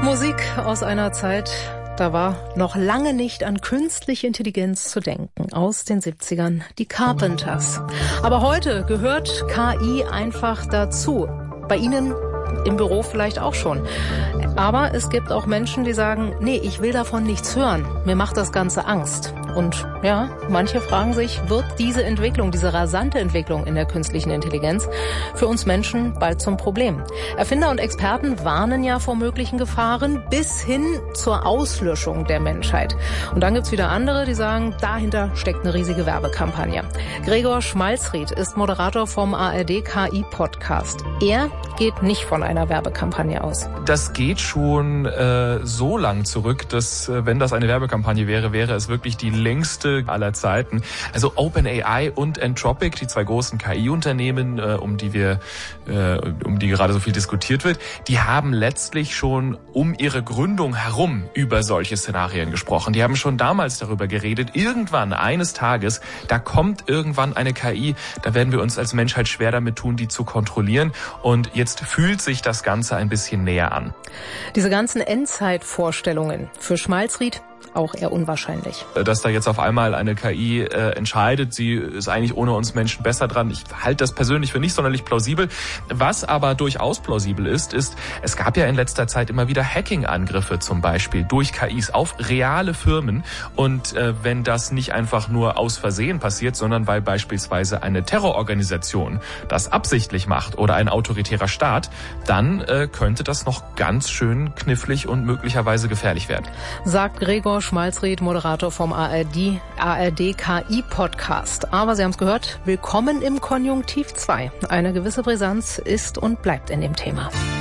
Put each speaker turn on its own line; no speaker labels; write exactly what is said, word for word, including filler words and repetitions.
Musik aus einer Zeit, da war noch lange nicht an künstliche Intelligenz zu denken. Aus den siebzigern, die Carpenters. Aber heute gehört K I einfach dazu. Bei Ihnen im Büro vielleicht auch schon. Aber es gibt auch Menschen, die sagen, nee, ich will davon nichts hören. Mir macht das Ganze Angst. Und ja, manche fragen sich, wird diese Entwicklung, diese rasante Entwicklung in der künstlichen Intelligenz für uns Menschen bald zum Problem? Erfinder und Experten warnen ja vor möglichen Gefahren bis hin zur Auslöschung der Menschheit. Und dann gibt's wieder andere, die sagen, dahinter steckt eine riesige Werbekampagne. Gregor Schmalzried ist Moderator vom A R D K I-Podcast. Er geht nicht von einer Werbekampagne aus.
Das geht schon äh, so lang zurück, dass, äh, wenn das eine Werbekampagne wäre, wäre es wirklich die längste aller Zeiten. Also OpenAI und Anthropic, die zwei großen K I-Unternehmen, äh, um die wir, äh, um die gerade so viel diskutiert wird, die haben letztlich schon um ihre Gründung herum über solche Szenarien gesprochen. Die haben schon damals darüber geredet, irgendwann, eines Tages, da kommt irgendwann eine K I, da werden wir uns als Menschheit schwer damit tun, die zu kontrollieren. Und jetzt fühlt sich das Ganze ein bisschen näher an.
Diese ganzen Endzeitvorstellungen für Schmalzried auch eher unwahrscheinlich.
Dass da jetzt auf einmal eine K I äh, entscheidet, sie ist eigentlich ohne uns Menschen besser dran. Ich halte das persönlich für nicht sonderlich plausibel. Was aber durchaus plausibel ist, ist, es gab ja in letzter Zeit immer wieder Hacking-Angriffe zum Beispiel durch K Is auf reale Firmen. Und äh, wenn das nicht einfach nur aus Versehen passiert, sondern weil beispielsweise eine Terrororganisation das absichtlich macht oder ein autoritärer Staat, dann äh, könnte das noch ganz schön knifflig und möglicherweise gefährlich werden.
Sagt Gregor Schmalzried, Moderator vom A R D, A R D K I-Podcast. Aber Sie haben es gehört, willkommen im Konjunktiv zwei. Eine gewisse Brisanz ist und bleibt in dem Thema.